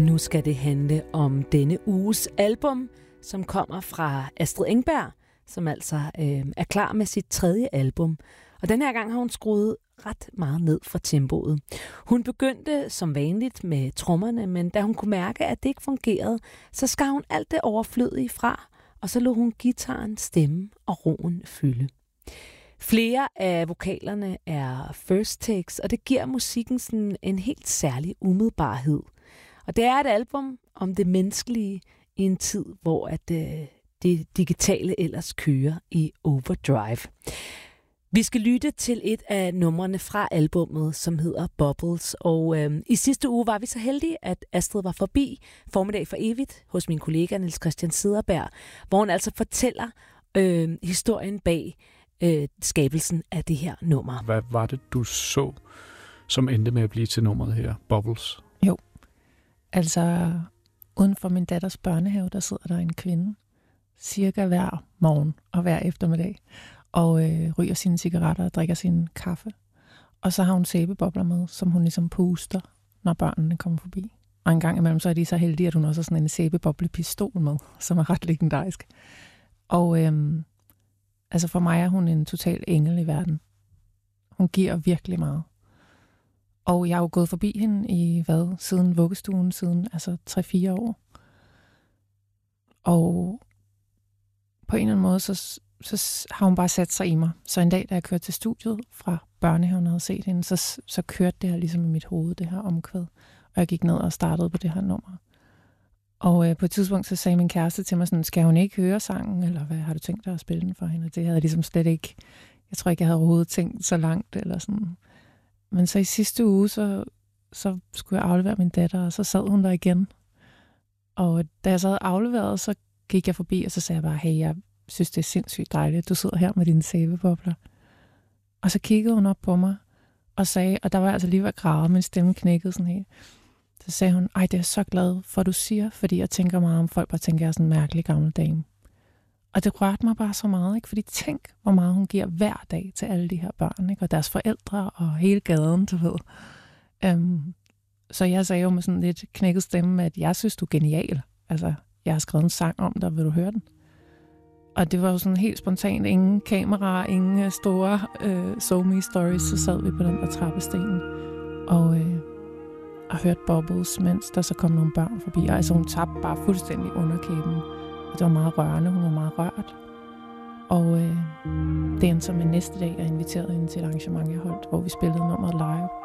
Nu skal det handle om denne uges album, som kommer fra Astrid Engberg, som altså er klar med sit 3. album. Og den her gang har hun skruet ret meget ned fra tempoet. Hun begyndte som vanligt med trommerne, men da hun kunne mærke, at det ikke fungerede, så skar hun alt det overflødige fra, og så lod hun guitaren, stemme og roen fylde. Flere af vokalerne er first takes, og det giver musikken sådan en helt særlig umiddelbarhed. Og det er et album om det menneskelige i en tid, hvor det digitale ellers kører i overdrive. Vi skal lytte til et af numrene fra albummet, som hedder Bubbles. Og i sidste uge var vi så heldige, at Astrid var forbi Formiddag for evigt hos min kollega Niels Christian Cederberg, hvor hun altså fortæller historien bag skabelsen af det her nummer. Hvad var det, du så, som endte med at blive til nummeret her, Bubbles? Jo, altså uden for min datters børnehave, der sidder der en kvinde, cirka hver morgen og hver eftermiddag, og ryger sine cigaretter og drikker sin kaffe. Og så har hun sæbebobler med, som hun ligesom puster, når børnene kommer forbi. Og en gang imellem, så er de så heldige, at hun også har sådan en sæbeboblepistol med, som er ret legendarisk. Og altså for mig er hun en total engel i verden. Hun giver virkelig meget. Og jeg har jo gået forbi hende i siden vuggestuen, siden altså 3-4 år. Og på en eller anden måde, så har hun bare sat sig i mig. Så en dag, da jeg kørte til studiet fra børnehaven og havde set hende, så kørte det her ligesom i mit hoved, det her omkvæd. Og jeg gik ned og startede på det her nummer. Og på et tidspunkt, så sagde min kæreste til mig sådan, skal hun ikke høre sangen, eller hvad har du tænkt dig at spille den for hende? Og det havde jeg ligesom slet ikke, jeg tror ikke, jeg havde overhovedet tænkt så langt, eller sådan. Men så i sidste uge, så skulle jeg aflevere min datter, og så sad hun der igen. Og da jeg så havde afleveret, så gik jeg forbi, og så sagde jeg bare, hey, jeg synes, det er sindssygt dejligt, at du sidder her med dine sæbebobler. Og så kiggede hun op på mig, og sagde, og der var altså lige ved at græde, min stemme knækkede sådan helt. Så sagde hun, ej, det er jeg så glad for, du siger, fordi jeg tænker meget om folk, bare tænker, jeg er sådan en mærkelig gammel dame. Og det rørte mig bare så meget, ikke? Fordi tænk, hvor meget hun giver hver dag til alle de her børn, ikke? Og deres forældre og hele gaden, du ved. Så jeg sagde jo med sådan lidt knækket stemme, at jeg synes, du er genial. Altså, jeg har skrevet en sang om dig, vil du høre den? Og det var jo sådan helt spontant, ingen kamera, ingen store SoMe stories, så sad vi på den der trappestenen og hørte Bubbles, mens der så kom nogle børn forbi. Og altså hun tabte bare fuldstændig underkæben. Og det var meget rørende, hun var meget rørt. Og det endte så med næste dag, jeg inviterede hende til et arrangement, jeg holdt, hvor vi spillede nummeret live.